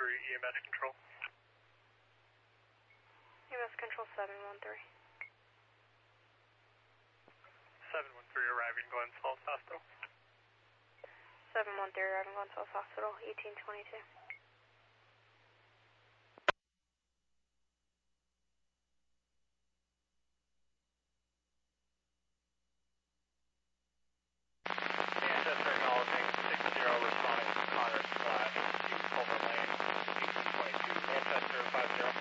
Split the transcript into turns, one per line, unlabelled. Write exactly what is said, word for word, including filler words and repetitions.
three, E M S control.
E M S control seven one three.
seven one three arriving Glens Falls Hospital.
seven one three arriving Glens Falls Hospital, eighteen twenty-two.